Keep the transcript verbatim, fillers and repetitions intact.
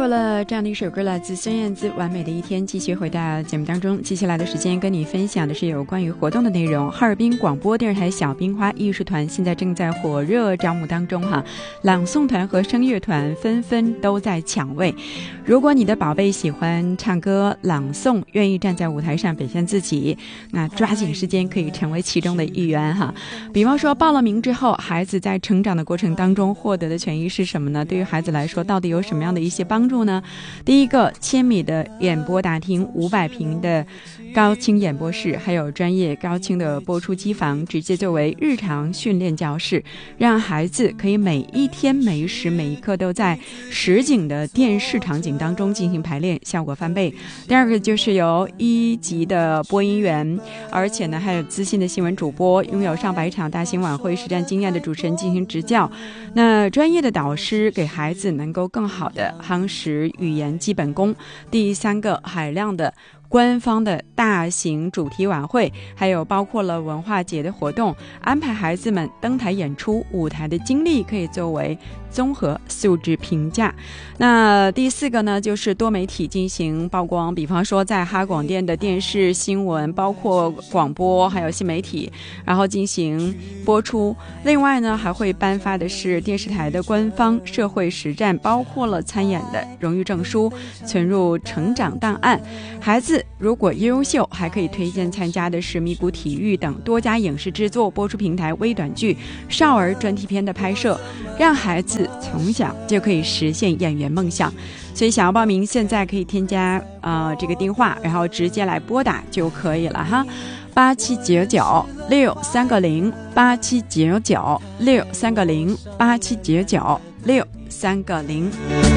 过了这样的一首歌，来自孙燕姿《完美的一天》，继续回到节目当中。接下来的时间跟你分享的是有关于活动的内容。哈尔滨广播电视台小冰花艺术团现在正在火热招募当中哈，朗诵团和声乐团纷纷都在抢位。如果你的宝贝喜欢唱歌朗诵，愿意站在舞台上表现自己，那抓紧时间可以成为其中的一员哈。比方说报了名之后，孩子在成长的过程当中获得的权益是什么呢？对于孩子来说，到底有什么样的一些帮助呢？第一个，千米的演播大厅，五百平的高清演播室，还有专业高清的播出机房，直接作为日常训练教室，让孩子可以每一天每一时每一刻都在实景的电视场景当中进行排练，效果翻倍。第二个就是由一级的播音员，而且呢还有资深的新闻主播，拥有上百场大型晚会实战经验的主持人进行指教，那专业的导师给孩子能够更好的夯实语言基本功。第三个，海量的官方的大型主题晚会，还有包括了文化节的活动，安排孩子们登台演出，舞台的经历可以作为综合素质评价。那第四个呢，就是多媒体进行曝光，比方说在哈广电的电视新闻，包括广播还有新媒体，然后进行播出。另外呢，还会颁发的是电视台的官方社会实战，包括了参演的荣誉证书，存入成长档案。孩子如果优秀，还可以推荐参加的是咪咕体育等多家影视制作播出平台微短剧、少儿专题片的拍摄，让孩子从小就可以实现演员梦想。所以想要报名，现在可以添加呃这个电话，然后直接来拨打就可以了哈，八七九九六三个零，八七九九六三个零，八七九九六三个零。